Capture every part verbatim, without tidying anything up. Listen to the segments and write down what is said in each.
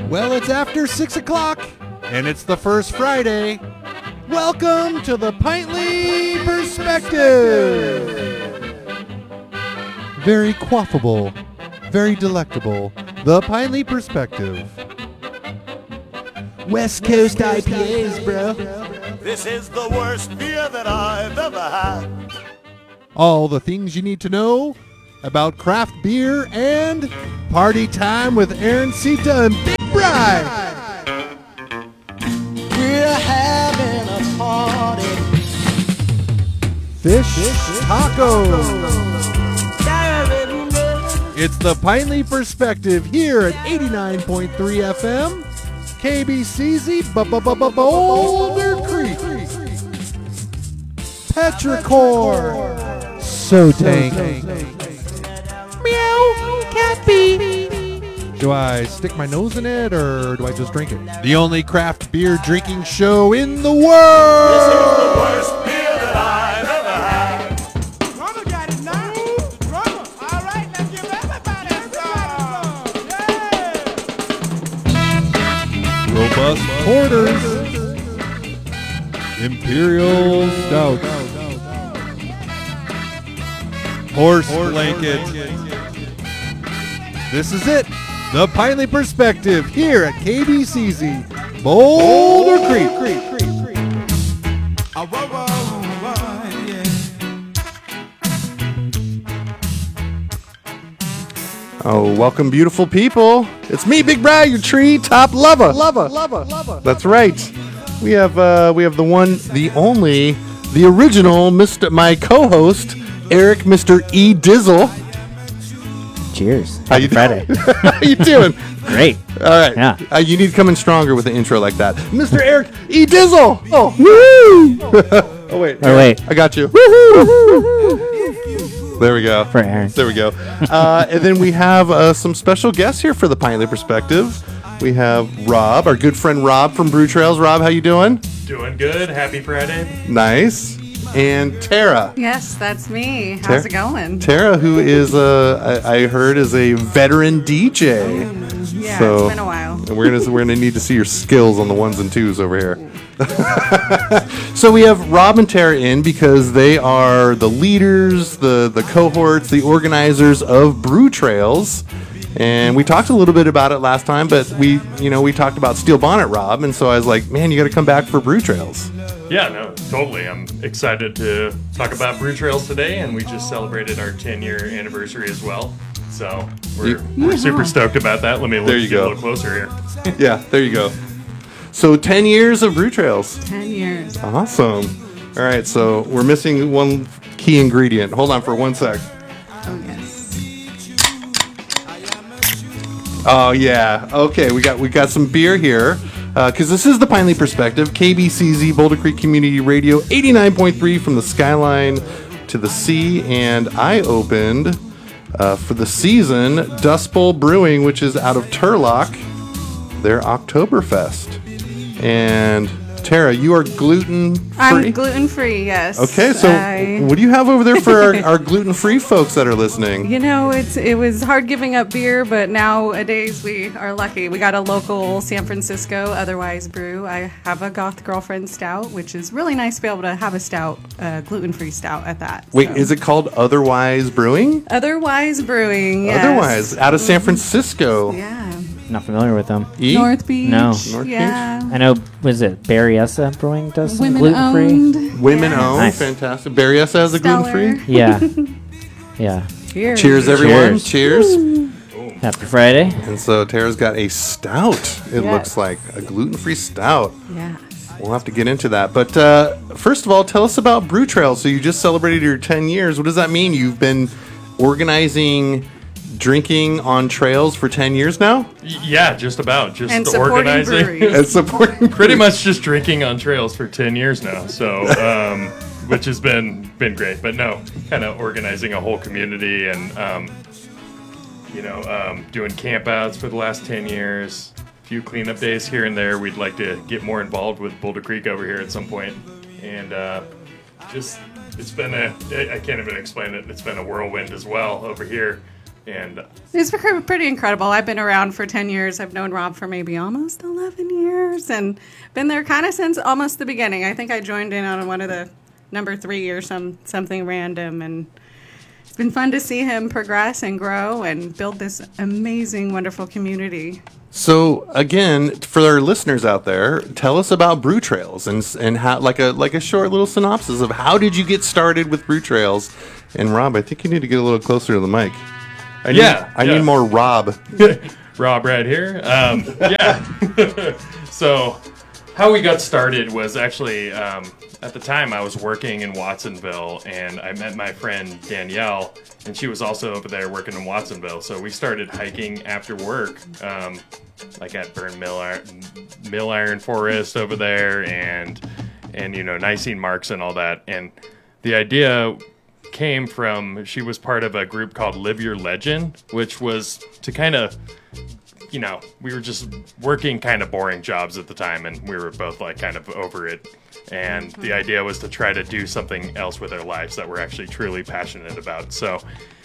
Well, it's after six o'clock, and it's the first Friday. Welcome to the Pintly Perspective. Very quaffable, very delectable. The Pintly Perspective. West Coast I P As, bro. This is the worst beer that I've ever had. All the things you need to know about craft beer and party time with Aaron Sita and Big Bri. We're having a party. Fish, Taco. It's the Pintly Perspective here at eighty-nine point three F M, K B C Z, Boulder Creek, Petrichor, So Tank, Meow, Cappy. Do I stick my nose in it or do I just drink it? The only craft beer drinking show in the world. This is the worst beer that I've ever had. Drummer got it now. Drummer. All right, let's give everybody some. Yeah. Robust porters, Imperial Stout, Horse Blanket. This is it, the Pintly Perspective here at K B C Z, Boulder Creek. Oh, whoa, whoa, whoa, yeah. Oh, welcome, beautiful people. It's me, Big Bri, your tree top lover. Lover, lover, lover. That's right. We have uh, we have the one, the only, the original, Mister my co-host, Eric, Mister E Dizzle. Cheers. How you Friday. doing? How you doing? Great. All right. Yeah. Uh, you need to come in stronger with an intro like that, Mister Eric E Dizzle. Oh, woo! Oh wait. Oh, wait. I got you. There we go. For Aaron. There we go. Uh, and then we have uh, some special guests here for the Pintly Perspective. We have Rob, our good friend Rob from Brew Trails. Rob, how you doing? Doing good. Happy Friday. Nice. And Tara. Yes, that's me. How's Ter- it going? Tara, who is, uh, I, I heard, is a veteran D J. Yeah, So- it's been a while. And we're gonna we're gonna need to see your skills on the ones and twos over here. So we have Rob and Tara in because they are the leaders, the the cohorts, the organizers of Brew Trails. And we talked a little bit about it last time, but we, you know, we talked about Steel Bonnet, Rob, and so I was like, man, you got to come back for Brew Trails. Yeah, no, totally. I'm excited to talk about Brew Trails today, and we just celebrated our ten-year anniversary as well. So we're, You- we're super stoked about that. Let me look, There you get go. a little closer here. Yeah, there you go. So ten years of Brew Trails. Ten years. Awesome. All right, so we're missing one key ingredient. Hold on for one sec. Oh, yes. Oh yeah. Okay, we got we got some beer here because uh, this is the Pintly Perspective, K B C Z Boulder Creek Community Radio, eighty-nine point three from the skyline to the sea, and I opened uh, for the season Dust Bowl Brewing, which is out of Turlock, their Oktoberfest. And Tara, you are gluten free. I'm gluten free, yes. Okay, so I- what do you have over there for our, our gluten free folks that are listening? You know, it's it was hard giving up beer, but nowadays we are lucky. We got a local San Francisco Otherwise brew. I have a Goth Girlfriend Stout, which is really nice to be able to have a stout, uh, gluten-free stout at that. Wait, so. is it called Otherwise Brewing? Otherwise Brewing, yes. Otherwise, out of San Francisco. Yeah. Not familiar with them. E? North Beach. No. North yeah. I know, was it Berryessa Brewing does some Women gluten free? owned. Women Yes. owned, Nice. fantastic. Berryessa has a gluten Stellar. free. Yeah. Yeah. Cheers. Cheers, everyone. Cheers. Cheers. Happy Friday. And so Tara's got a stout. It Yes. looks like a gluten free stout. Yeah. We'll have to get into that. But uh, first of all, tell us about Brew Trails. So you just celebrated your ten years. What does that mean? You've been organizing drinking on trails for ten years now? Y- Yeah, just about. Just And supporting organizing. breweries. And supporting Pretty much just drinking on trails for ten years now. So, um, which has been been great. But no, kind of organizing a whole community and, um, you know, um, doing campouts for the last ten years. A few cleanup days here and there. We'd like to get more involved with Boulder Creek over here at some point. And uh, just, it's been a, I I can't even explain it. It's been a whirlwind as well over here. and It's pre- pretty incredible. I've been around for ten years. I've known Rob for maybe almost eleven years and been there kind of since almost the beginning. I think I joined in on one of the number three or some something random, and it's been fun to see him progress and grow and build this amazing, wonderful community. So again, for our listeners out there, tell us about Brew Trails and and how like a like a short little synopsis of how did you get started with Brew Trails. And Rob, I think you need to get a little closer to the mic. I need, Yeah, I yeah. need more Rob. Rob right here. Um, yeah. So how we got started was actually, um, at the time I was working in Watsonville, and I met my friend Danielle, and she was also over there working in Watsonville. So we started hiking after work, um, like at Burn Mill Iron, Mill Iron Forest over there, and and you know Nicene Marks and all that. And the idea came from, she was part of a group called Live Your Legend, which was to kind of, you know, we were just working kind of boring jobs at the time, and we were both like kind of over it. And the idea was to try to do something else with our lives that we're actually truly passionate about. So,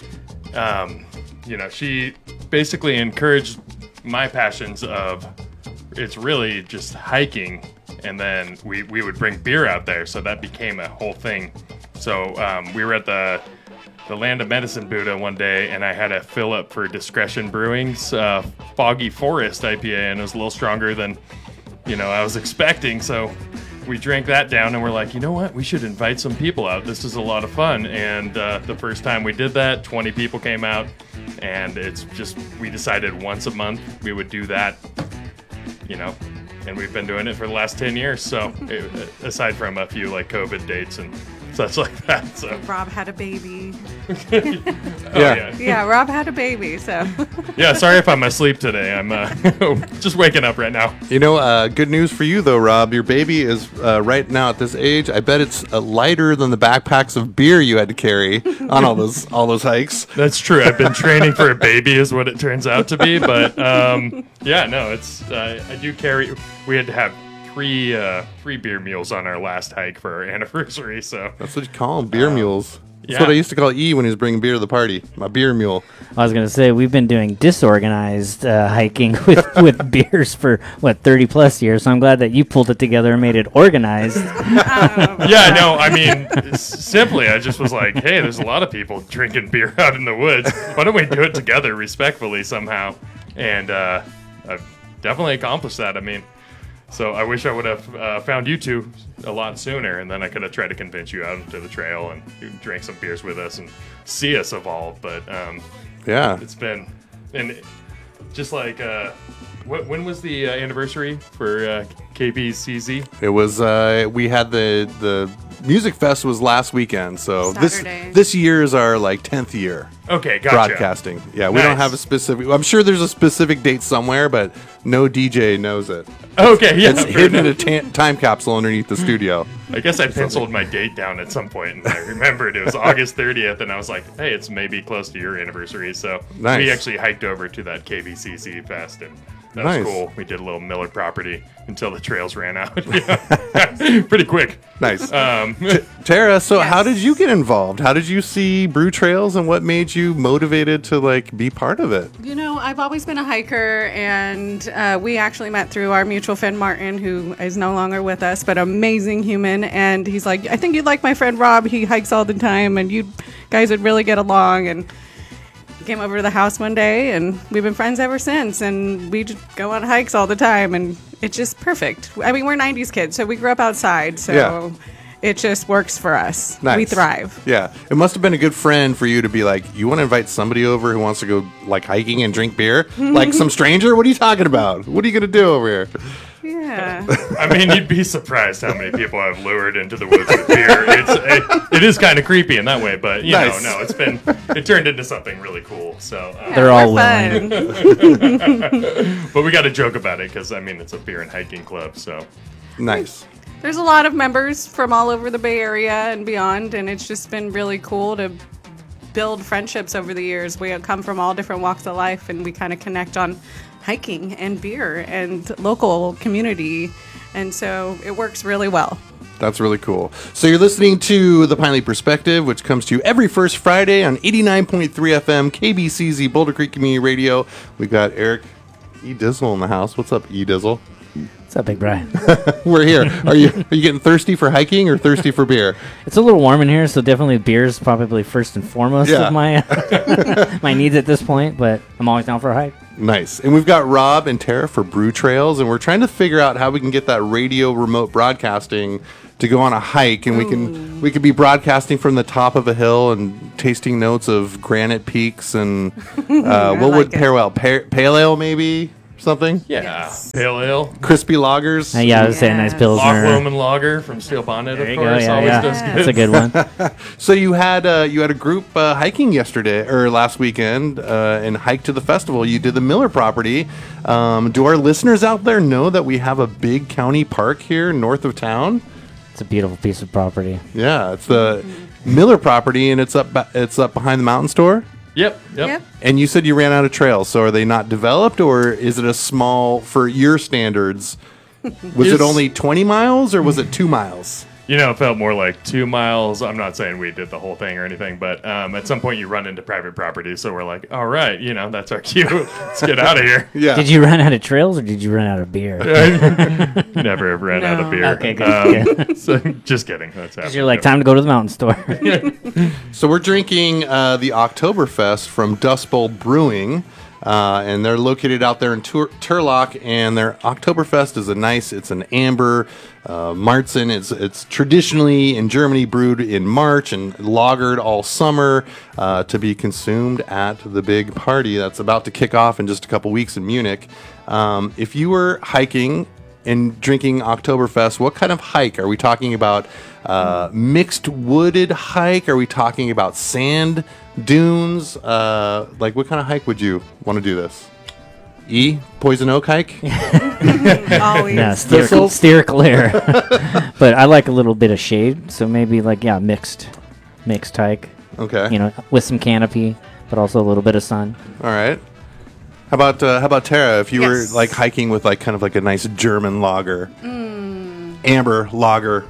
um, you know, she basically encouraged my passions of, it's really just hiking, and then we, we would bring beer out there. So that became a whole thing. So um, we were at the the Land of Medicine Buddha one day, and I had a fill up for Discretion Brewing's uh, Foggy Forest I P A, and it was a little stronger than, you know, I was expecting. So we drank that down, and we're like, you know what? We should invite some people out. This is a lot of fun. And uh, the first time we did that, twenty people came out, and it's just, we decided once a month we would do that, you know, and we've been doing it for the last ten years. So it, aside from a few like COVID dates and such like that. So Rob had a baby. oh, Yeah. yeah. Yeah, Rob had a baby, so. Yeah, sorry if I'm asleep today. I'm uh, just waking up right now. You know, uh, good news for you though, Rob. Your baby is uh, right now at this age. I bet it's uh, lighter than the backpacks of beer you had to carry on all those all those hikes. That's true. I've been training for a baby, is what it turns out to be. But um, yeah, no, it's uh, I do carry. We had to have three uh, three beer mules on our last hike for our anniversary. So That's what you call them, beer mules. That's yeah. what I used to call E when he was bringing beer to the party. My beer mule. I was gonna say we've been doing disorganized uh, hiking with with beers for what thirty plus years. So I'm glad that you pulled it together and made it organized. yeah, no, I mean, s- simply, I just was like, hey, there's a lot of people drinking beer out in the woods. Why don't we do it together respectfully somehow? And uh, I've definitely accomplished that. I mean, so I wish I would have uh, found you two a lot sooner, and then I could have tried to convince you out into the trail and you drank some beers with us and see us evolve. But um, Yeah. it's been, and just like, uh, wh- when was the uh, anniversary for uh, K P C Z? It was uh we had the the music fest was last weekend, so Saturday. this this year is our like tenth year Okay, gotcha. broadcasting. Yeah, we don't Nice. have a specific I'm sure there's a specific date somewhere, but no D J knows it. Okay, yeah. It's fair hidden in enough. a ta- time capsule underneath the studio. I guess I penciled my date down at some point, and I remembered it was August thirtieth, and I was like, hey, it's maybe close to your anniversary. So Nice. we actually hiked over to that K B C C fest, and that Nice. was cool. We did a little Miller property until the trails ran out. Yeah. Pretty quick. Nice. Um, Tara, so Yes. how did you get involved? How did you see Brew Trails, and what made you motivated to like be part of it? You know, I've always been a hiker, and uh, we actually met through our mutual friend Martin, who is no longer with us, but amazing human. And he's like, I think you'd like my friend Rob. He hikes all the time, and you guys would really get along. And he came over to the house one day, and we've been friends ever since. And we just go on hikes all the time, and it's just perfect. I mean, we're nineties kids, so we grew up outside, so Yeah. it just works for us. Nice. We thrive. Yeah, it must have been a good friend for you to be like, you want to invite somebody over who wants to go like hiking and drink beer, like some stranger. What are you talking about? What are you gonna do over here? Yeah. I mean, you'd be surprised how many people I've lured into the woods with beer. It's, it, it is kind of creepy in that way, but you Nice. know, no, it's been, it turned into something really cool. So, uh, They're all We're willing. fun. but we got to joke about it because I mean, it's a beer and hiking club. So, Nice. There's a lot of members from all over the Bay Area and beyond, and it's just been really cool to build friendships over the years. We come from all different walks of life, and we kind of connect on hiking and beer and local community, and so it works really well. That's really cool. So you're listening to The Pineley Perspective, which comes to you every first Friday on eighty-nine point three F M, K B C Z, Boulder Creek Community Radio. We got Eric E. Dizzle in the house. What's up, E. Dizzle? What's up, Big Brian? We're here. Are you are you getting thirsty for hiking or thirsty for beer? It's a little warm in here, so definitely beer is probably first and foremost Yeah. of my my needs at this point, but I'm always down for a hike. Nice. And we've got Rob and Tara for Brew Trails, and we're trying to figure out how we can get that radio remote broadcasting to go on a hike, and we can we could be broadcasting from the top of a hill and tasting notes of granite peaks and uh, what like would it. pair well? Pa- pale ale maybe? Something? Yeah, Yes. pale ale. Crispy lagers? Uh, yeah, I was saying nice Yes. pilsner. Loch Lomond Lager from Steel Bonnet, There of you go. course, Yeah, always yeah. does That's good. a good one. So you had uh, you had a group uh, hiking yesterday or last weekend uh, and hiked to the festival. You did the Miller property. Um, do our listeners out there know that we have a big county park here north of town? It's a beautiful piece of property. Yeah, it's the Miller property, and it's up ba- it's up behind the Mountain Store. Yep, yep. Yep. And you said you ran out of trails, so are they not developed, or is it a small for your standards? Was it It's- only twenty miles, or was it two miles? You know, it felt more like two miles. I'm not saying we did the whole thing or anything, but um, at some point you run into private property, so we're like, all right, you know, that's our cue. Let's get out of here. Yeah. Did you run out of trails or did you run out of beer? Never ran out of No. beer. Okay, good. Um, so, just kidding. That's Because you're like, time to go to the mountain store. So we're drinking uh, the Oktoberfest from Dust Bowl Brewing, uh, and they're located out there in Tur- Turlock. And their Oktoberfest is a nice. It's an amber uh, Marzen. It's it's traditionally in Germany brewed in March and lagered all summer uh, to be consumed at the big party that's about to kick off in just a couple weeks in Munich. Um, if you were hiking and drinking Oktoberfest, what kind of hike are we talking about? Uh, mixed wooded hike? Are we talking about sand dunes? Uh, like, what kind of hike would you want to do this? E, poison oak hike? Always. Yeah, steer, Thistles? steer clear. But I like a little bit of shade, so maybe like yeah, mixed, mixed hike. Okay. You know, with some canopy, but also a little bit of sun. All right. How about uh, how about Tara? If you Yes. were like hiking with like kind of like a nice German lager, amber lager.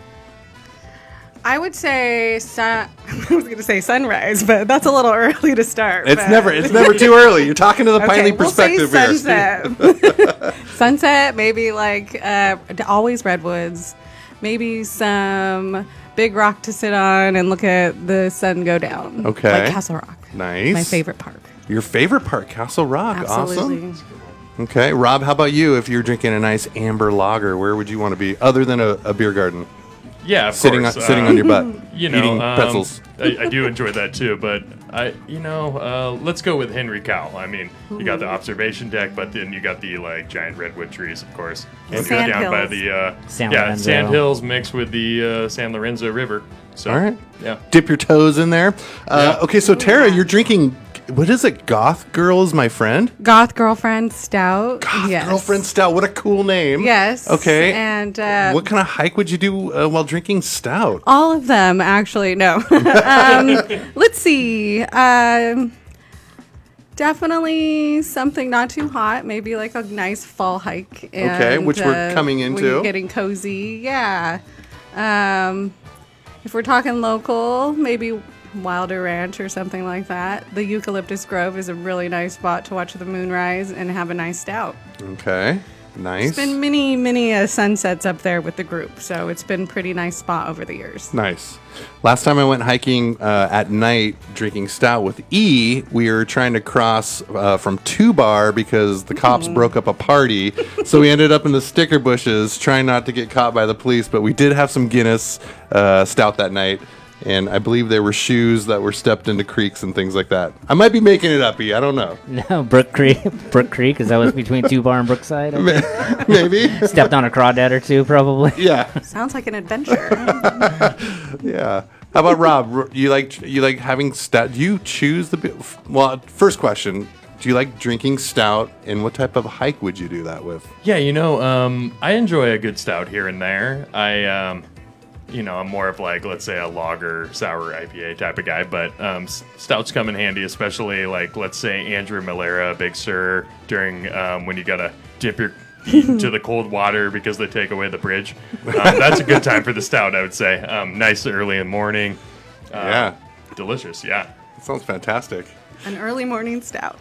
I would say sun. I was going to say sunrise, but that's a little early to start. It's but- never it's never too early. You're talking to the Okay, Pineley we'll say perspective here. sunset. Sunset, maybe like uh, always redwoods, maybe some big rock to sit on and look at the sun go down. Okay. like Castle Rock, Nice. my favorite park. Your favorite part, Castle Rock. Absolutely. Awesome. Okay, Rob, how about you? If you're drinking a nice amber lager, where would you want to be other than a, a beer garden? Yeah, of Sitting course. on, sitting Um, on your butt, You know, eating um, pretzels. I, I do enjoy that too, but I, you know, uh, let's go with Henry Cowell. I mean, you got the observation deck, but then you got the like giant redwood trees, of course, and Sand you're down by hills. the uh, San yeah Lorenzo. sand hills mixed with the uh, San Lorenzo River. So, All right. yeah. Dip your toes in there. Uh, Yeah. Okay, so Tara, you're drinking. What is it? Goth Girl is my friend. Goth girlfriend stout. Goth yes. Girlfriend Stout. What a cool name. Yes. Okay. And uh, What kind of hike would you do uh, while drinking stout? all of them, actually. No. um, let's see. Um, definitely something not too hot. Maybe like a nice fall hike. And, Okay, which we're coming when into. you're getting cozy. Yeah. Um, if we're talking local, maybe Wilder Ranch or something like that. The Eucalyptus Grove is a really nice spot to watch the moon rise and have a nice stout. Okay, nice. It's been many, many uh, sunsets up there with the group, so it's been pretty nice spot over the years. Nice. Last time I went hiking uh, at night drinking stout with E, we were trying to cross uh, from Two Bar because the cops broke up a party. So we ended up in the sticker bushes trying not to get caught by the police. But we did have some Guinness uh, stout that night. And I believe there were shoes that were stepped into creeks and things like that. I might be making it up, E. I don't know. No, Brook Creek. Brook Creek, because that was between Two Bar and Brookside. I think. Maybe. Stepped on a crawdad or two, probably. Yeah. Sounds like an adventure. Yeah. How about Rob? R- You like you like having stout? Do you choose the? bi- Well, first question: do you like drinking stout, and what type of hike would you do that with? Yeah, you know, um, I enjoy a good stout here and there. I, um, you know, I'm more of like, let's say, a lager, sour I P A type of guy, but um, s- stouts come in handy, especially like, let's say, Andrew Malera, Big Sur, during um, when you gotta dip your feet to the cold water because they take away the bridge. Um, that's a good time for the stout, I would say. Um, nice early in the morning. Uh, Yeah. Delicious, yeah. That sounds fantastic. An early morning stout.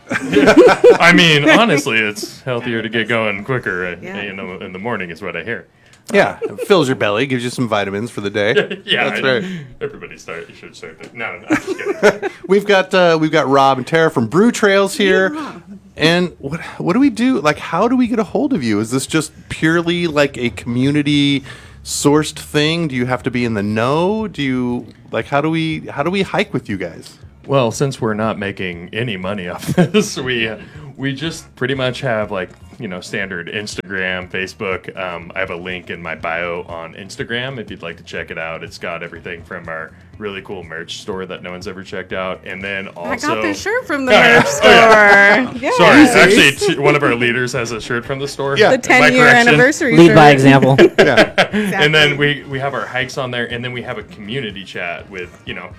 I mean, honestly, it's healthier to get going quicker uh, Yeah. you know, in the morning is what I hear. Yeah, it fills your belly, gives you some vitamins for the day. Yeah, That's I- right. Everybody start. You should start that. No, no, I'm just kidding. We've got uh, we've got Rob and Tara from Brew Trails here. And what what do we do? Like, how do we get a hold of you? Is this just purely like a community sourced thing? Do you have to be in the know? Do you like how do we how do we hike with you guys? Well, since we're not making any money off this, we we just pretty much have like you know standard Instagram, Facebook. Um, I have a link in my bio on Instagram if you'd like to check it out. It's got everything from our really cool merch store that no one's ever checked out, and then also I got this shirt from the Oh, yeah. merch Oh, store. yeah. Yeah. Sorry, actually, t- one of our leaders has a shirt from the store. Yeah. The ten My year correction. anniversary Lead shirt. by example. Yeah. And then we we have our hikes on there, and then we have a community chat with you know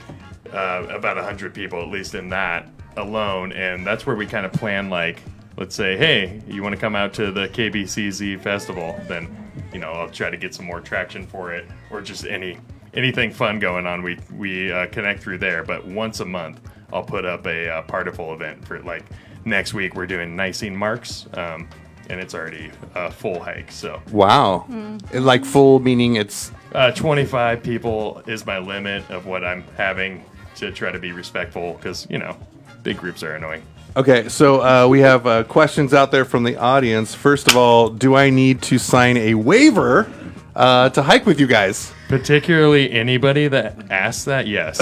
uh, about a hundred people at least in that alone, and that's where we kind of plan like, let's say, hey, you want to come out to the K B C Z festival? Then you know I'll try to get some more traction for it, or just any anything fun going on. We we uh, connect through there, but once a month I'll put up a uh, Partiful event for like next week. We're doing Nicene Marks. Um, and it's already a full hike, so Wow. And like full meaning it's Uh, twenty-five people is my limit of what I'm having to try to be respectful because, you know, big groups are annoying. okay. So uh, we have uh, questions out there from the audience. First of all, do I need to sign a waiver uh, to hike with you guys? Particularly anybody that asks that, yes.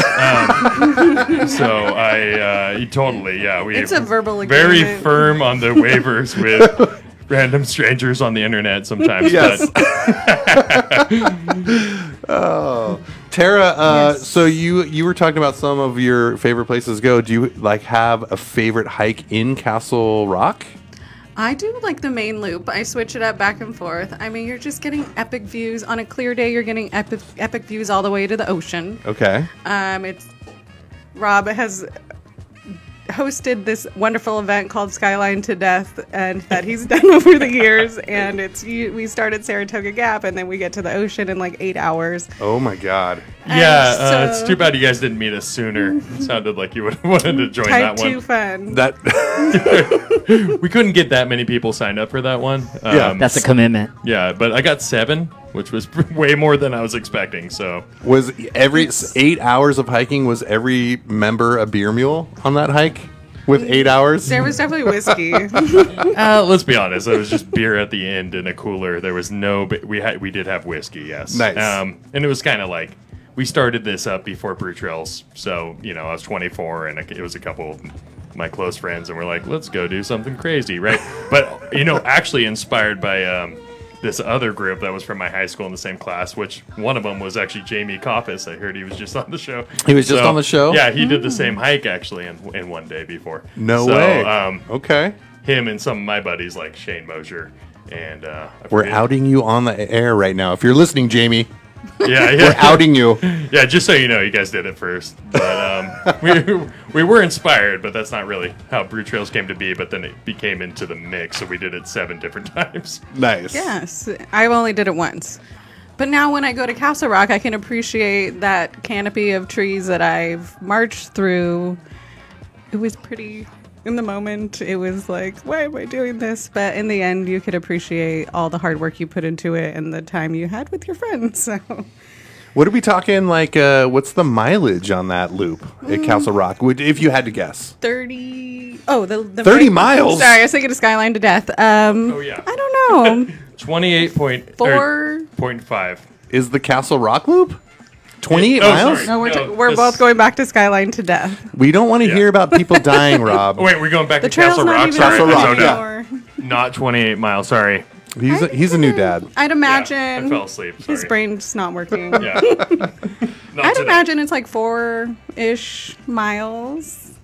Um, so I uh, totally, yeah. We It's a verbal very agreement. firm on the waivers with random strangers on the internet sometimes. Yes. But Oh, Tara. Uh, Yes. So you you were talking about some of your favorite places to go. Do you like have a favorite hike in Castle Rock? I do like the main loop. I switch it up back and forth. I mean, you're just getting epic views. On a clear day, you're getting epic, epic views all the way to the ocean. Okay. Um, it's Rob has hosted this wonderful event called Skyline to Death, and that he's done over the years. And it's you, we start at Saratoga Gap, and then we get to the ocean in like eight hours. Oh my God. yeah, And uh, it's so- too bad you guys didn't meet us sooner. It sounded like you would have wanted to join Type that one. two fun. That We couldn't get that many people signed up for that one. Yeah. Um, That's a commitment. Yeah, but I got seven, which was way more than I was expecting. So was every eight hours of hiking. Was every member a beer mule on that hike with eight hours? There was definitely whiskey. uh, let's be honest, it was just beer at the end in a cooler. There was no. bi- We had we did have whiskey, yes. Nice. Um, and it was kind of like we started this up before Brew Trails, so you know I was twenty-four, and it was a couple of my close friends, and we're like, let's go do something crazy, right? But you know, actually inspired by. Um, this other group that was from my high school in the same class, which one of them was actually Jamie Coffis. I heard he was just on the show. He was just on the show? Yeah, he did the same hike actually in, in one day before. No So, way. Um, Okay. him and some of my buddies like Shane Mosier and uh, I We're forget- outing you on the air right now. If you're listening, Jamie, Yeah, we're yeah, outing you. yeah. Just so you know, you guys did it first, but um, we we were inspired, but that's not really how Brew Trails came to be. But then it became into the mix, so we did it seven different times. Nice. Yes, I only did it once. But now when I go to Castle Rock, I can appreciate that canopy of trees that I've marched through. It was pretty in the moment. It was like, why am I doing this? But in the end, you could appreciate all the hard work you put into it and the time you had with your friends. So What are we talking like? Uh, what's the mileage on that loop at Castle Rock? Would if you had to guess? thirty. Oh, the, the thirty miles? Sorry, I was thinking of Skyline to Death. Um, Oh, yeah. I don't know. Twenty-eight point Four. point five. Is the Castle Rock loop twenty-eight Oh, miles? sorry. No, we're, No, t- we're this- both going back to Skyline to Death. We don't want to Yeah. hear about people dying, Rob. Wait, we're going back The to trail's Castle not Rock. even Sorry, Castle I Rock, zoned yeah. out. anymore. Not twenty-eight miles. Sorry. He's a, he's a new dad. I'd imagine Yeah, I fell asleep. Sorry. his brain's not working. Yeah. Not I'd today. imagine it's like four-ish miles.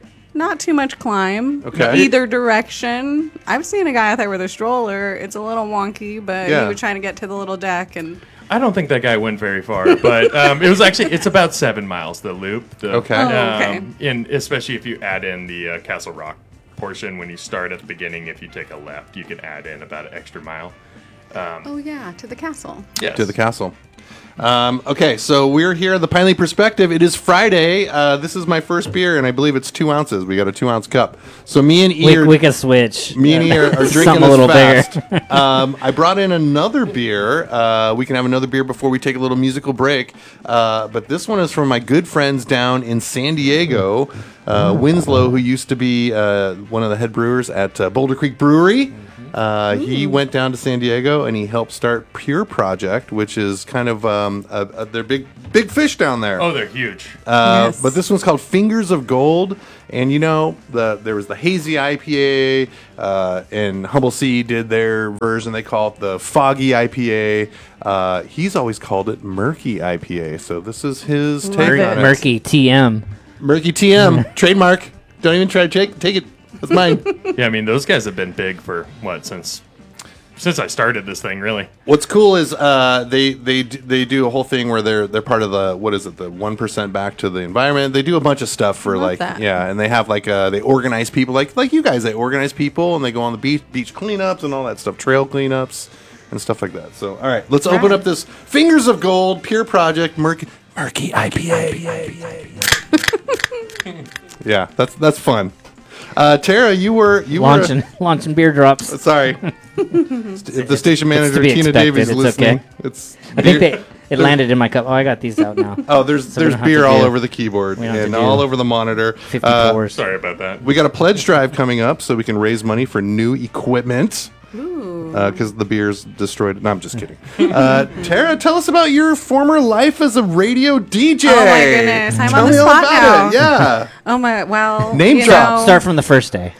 Not too much climb. Okay. Either direction. I've seen a guy out there with a stroller. It's a little wonky, but Yeah. he was trying to get to the little deck, and I don't think that guy went very far, but um, it was actually it's about seven miles the loop. The, Okay. Oh, okay. Um, and especially if you add in the uh, Castle Rock portion when you start at the beginning. If you take a left, you can add in about an extra mile. Um, Oh yeah, to the castle. yes. To the castle. Um, okay, so we're here at the Pineley Perspective. It is Friday. Uh, this is my first beer, and I believe it's two ounces. We got a two ounce cup. So me and E We, are, we could switch. me and E are, are drinking Something this a little fast. bigger. um, I brought in another beer. Uh, we can have another beer before we take a little musical break. Uh, but this one is from my good friends down in San Diego. Uh, Winslow, who used to be uh, one of the head brewers at uh, Boulder Creek Brewery. Uh, he went down to San Diego and he helped start Pure Project, which is kind of um, a, a, they're big big fish down there. Oh, they're huge. Uh, Yes. But this one's called Fingers of Gold, and you know the there was the hazy I P A, uh, and Humble Sea did their version. They call it the foggy I P A. Uh, he's always called it murky I P A. So this is his take it. on it. Murky T M. Murky T M trademark. Don't even try to take take it. That's mine. Yeah, I mean those guys have been big for what since since I started this thing, really. What's cool is uh, they they d- they do a whole thing where they're they're part of the what is it the one percent back to the environment. They do a bunch of stuff for Love like that. yeah, and they have like uh, they organize people like like you guys. They organize people and they go on the beach beach cleanups and all that stuff, trail cleanups and stuff like that. So all right, let's open Right. up this Fingers of Gold Pure Project Murky Murky I P A. Yeah, that's that's fun. Uh, Tara, you were you Launching, were launching beer drops. sorry. If the station manager to be Tina expected, Davies is it's listening, okay. it's I think they it landed in my cup. Oh, I got these out now. Oh, there's So we there's don't have beer to all do- over the keyboard we don't have and to do all over the monitor. Fifty Uh, pours. Sorry about that. we got a pledge drive coming up, so we can raise money for new equipment. Because the beer's destroyed. No, I'm just kidding. Uh, Tara, tell us about your former life as a radio D J. Oh my goodness, I'm Tell on me the all spot about now. it. Yeah. Oh my, well, Name you drop. know, Start from the first day.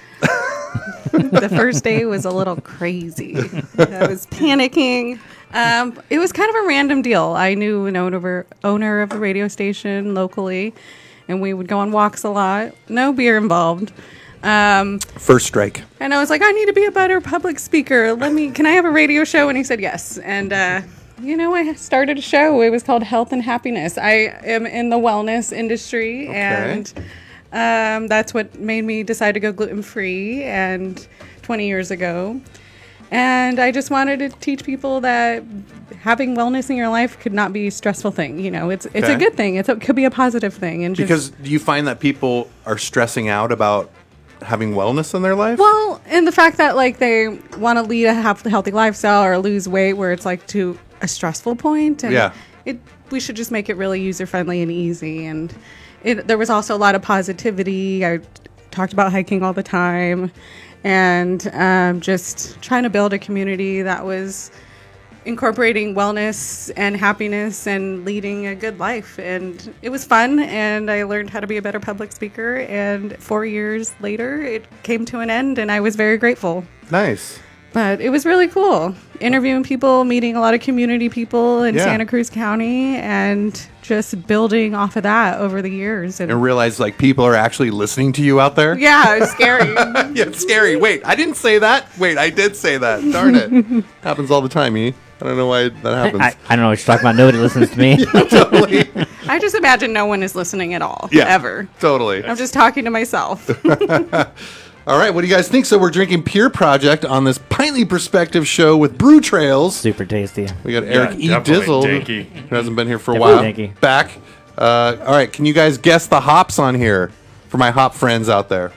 the first day was a little crazy. I was panicking. Um, it was kind of a random deal. I knew an owner owner of a radio station locally, and we would go on walks a lot. No beer involved. Um, First strike. and I was like, I need to be a better public speaker. Let me, can I have a radio show? And he said yes. And, uh, you know, I started a show. It was called Health and Happiness. I am in the wellness industry, and um, that's what made me decide to go gluten free. And twenty years ago, and I just wanted to teach people that having wellness in your life could not be a stressful thing. You know, it's it's Okay. a good thing. It's a, it could be a positive thing. And just, Because do you find that people are stressing out about having wellness in their life? well, and the fact that like they want to lead a health- healthy lifestyle or lose weight, where it's like to a stressful point, and Yeah. it we should just make it really user friendly and easy. And it, there was also a lot of positivity. I talked about hiking all the time, and um, just trying to build a community that was incorporating wellness and happiness and leading a good life. And it was fun, and I learned how to be a better public speaker, and four years later it came to an end, and I was very grateful. Nice. But it was really cool interviewing people, meeting a lot of community people in Yeah. Santa Cruz County, and just building off of that over the years. And, And realize like people are actually listening to you out there. yeah, it was scary. Yeah, it's scary. Wait, I didn't say that. Wait, I did say that. Darn it. Happens all the time, E. I don't know why that happens. I, I don't know what you're talking about. Nobody listens to me. Totally. I just imagine no one is listening at all, Yeah. ever. Totally. I'm just talking to myself. All right, what do you guys think? So we're drinking Pure Project on this Pineley Perspective show with Brew Trails. Super tasty. We got Eric E. definitely Dizzle, dinky. who hasn't been here for a Definitely while. dinky. Back. Uh, all right, can you guys guess the hops on here for my hop friends out there?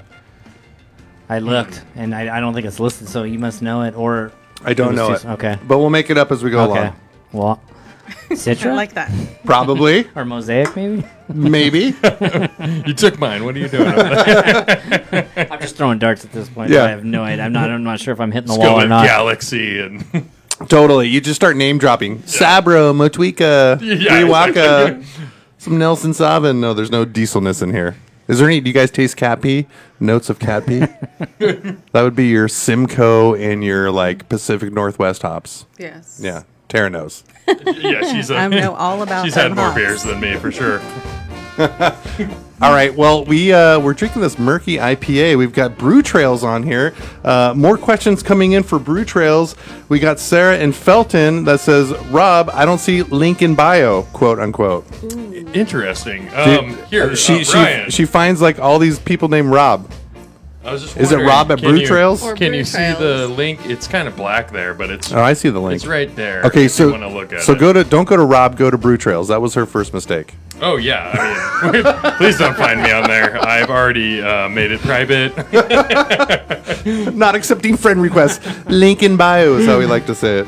I looked, and I, I don't think it's listed, so you must know it, or I don't was know too- it. Okay. But we'll make it up as we go Okay. along. Well, I Citra like that. Probably. or Mosaic, maybe. Maybe. You took mine. What are you doing? Over there? I'm just throwing darts at this point. Yeah. I have no idea. I'm not. I'm not sure if I'm hitting the Let's go wall or with not. Galaxy and Totally. You just start name dropping. Sabro, Motueka, Yeah, Riwaka, exactly. some Nelson Sauvin. No, there's no dieselness in here. Is there any? Do you guys taste cat pee? Notes of cat pee? That would be your Simcoe and your like Pacific Northwest hops. Yes. Yeah, Tara knows. yeah, she's a, I know all about she's them had more hops. beers than me for sure. All right. Well, we uh, we're drinking this murky I P A. We've got Brew Trails on here. Uh, more questions coming in for Brew Trails. We got Sarah in Felton that says, "Rob, I don't see link in bio," quote unquote. Interesting. Um, here, she uh, she Brian. she finds like all these people named Rob. I was just Is it wondering, Rob at can Brew you- Trails? Or Can Brew you see Trails. the link? It's kind of black there, but it's Oh, I see the link. it's right there. Okay, if so you want to look at so it. go to don't go to Rob, go to Brew Trails. That was her first mistake. Oh yeah, I mean, please don't find me on there. I've already uh, made it private. Not accepting friend requests. Link in bio is how we like to say it.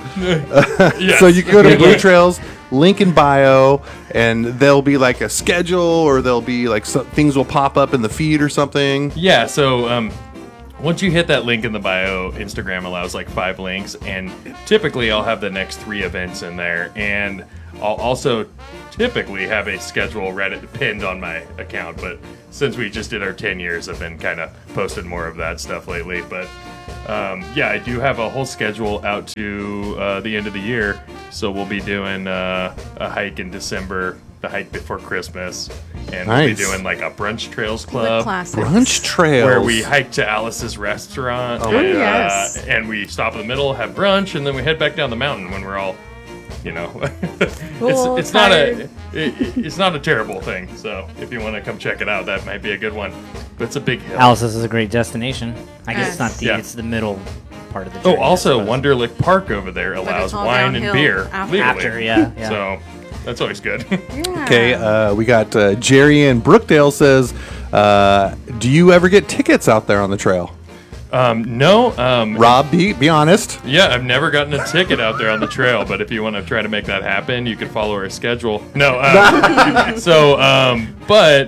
Yes. So you can go to Blue Trails, link in bio, and there'll be like a schedule, or there'll be like some, things will pop up in the feed or something. Yeah, so um, once you hit that link in the bio, Instagram allows like five links, and typically I'll have the next three events in there, and I'll also typically have a schedule Reddit pinned on my account, but since we just did our ten years, I've been kind of posting more of that stuff lately, but um, yeah, I do have a whole schedule out to uh, the end of the year, so we'll be doing uh, a hike in December, the hike before Christmas, and we'll be Nice. doing like a brunch trails The club classics. Brunch Trails. where we hike to Alice's restaurant, Oh, and, yes. uh, and we stop in the middle, have brunch, and then we head back down the mountain when we're all, you know, Cool, it's it's not a tired. it, it's not a terrible thing. So if you want to come check it out, that might be a good one. But it's a big hill. Alice's is a great destination. I guess it's not the Yeah. it's the middle part of the Oh, journey, I also suppose. Wonderlick Park over there allows all wine and downhill beer after. legally. After, yeah, yeah. So that's always good. Yeah. Okay, uh, we got uh, Jerry in Brookdale says, uh, "Do you ever get tickets out there on the trail?" um, no, um, Rob, be be honest. Yeah, I've never gotten a ticket out there on the trail, but if you want to try to make that happen, you can follow our schedule. No, um, so um, but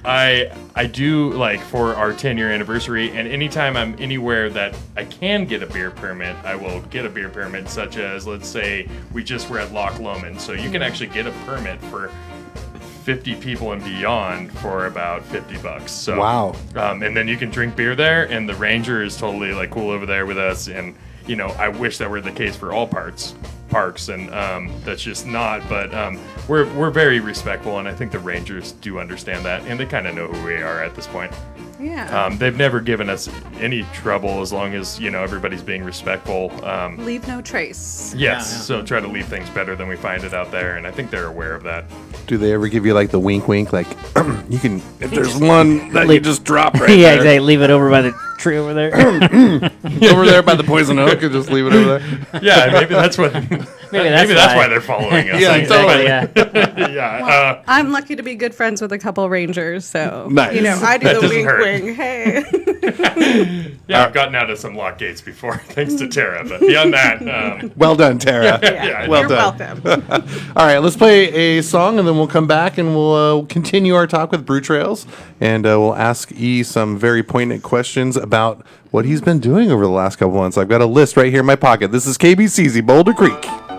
I I do like for our ten year anniversary, and anytime I'm anywhere that I can get a beer permit, I will get a beer permit. Such as, let's say we just were at Loch Lomond, so you can actually get a permit for fifty people and beyond for about fifty bucks. So Wow. um, and then you can drink beer there, and the ranger is totally like cool over there with us. And you know, I wish that were the case for all parts parks, and um, that's just not. But um, we're we're very respectful, and I think the rangers do understand that, and they kind of know who we are at this point. Yeah. Um, they've never given us any trouble as long as you know everybody's being respectful. Um, Leave no trace. yes, Yeah, yeah. so try to leave things better than we find it out there, and I think they're aware of that. Do they ever give you like the wink, wink, like you can if there's one that you Leave- just drop right yeah, there, exactly. Leave it over by the tree over there. over there by the poison oak, and just leave it over there. Yeah, maybe that's what. maybe that's that's, why. why. they're following us. Yeah, I- totally. yeah. yeah. Uh, I'm lucky to be good friends with a couple rangers, so Nice. you know I do That the doesn't wink hurt. wink. Hey. yeah, I've gotten out of some lock gates before, thanks to Tara. But beyond that, um, Well done, Tara. Yeah, well you're done. welcome. All right, let's play a song, and then we'll come back and we'll uh, continue our talk with Brew Trails, and uh, we'll ask E some very poignant questions about what he's been doing over the last couple months. I've got a list right here in my pocket. This is K B C Z Boulder Creek.